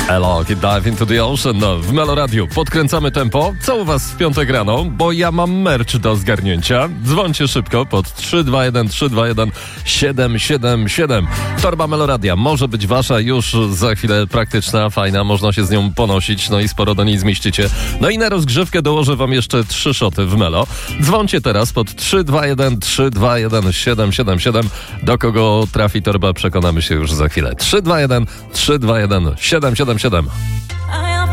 Hello, dive into the ocean. No, w Melo Radio podkręcamy tempo. Co u was w piątek rano? Bo ja mam merch do zgarnięcia. Dzwońcie szybko pod 321 321 777. Torba Melo Radia może być wasza już za chwilę, praktyczna, fajna. Można się z nią ponosić, no i sporo do niej zmieścicie. No i na rozgrzewkę dołożę wam jeszcze 3 szoty w Melo. Dzwońcie teraz pod 321 321 777. Do kogo trafi torba, przekonamy się już za chwilę. 321 321 777.